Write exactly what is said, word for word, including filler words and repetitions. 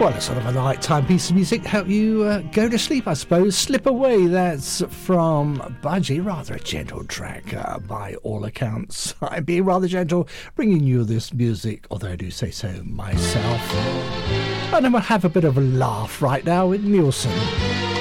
Well, a sort of a nighttime piece of music, help you uh, go to sleep, I suppose. Slip Away, that's from Budgie, rather a gentle track uh, by all accounts. I'm being rather gentle, bringing you this music, although I do say so myself. And then we'll have a bit of a laugh right now with Nielsen.